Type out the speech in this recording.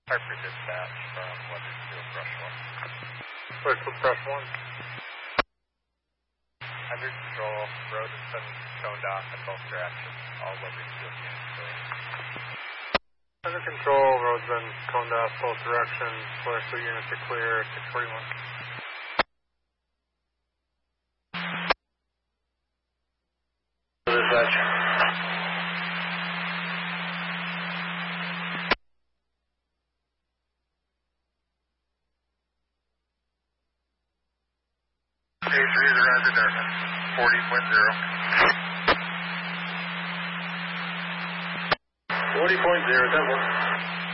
Harper dispatch from Weathersfield, Brush 1. Where's the Brush 1? Under control, road has been toned off in both directions. All Weathersfield units clear. Under control, road's been toned off both directions. Weathersfield units are clear, 641. Dispatch. A3 is arrived at Dartmouth, 40.0. 40.0, that works.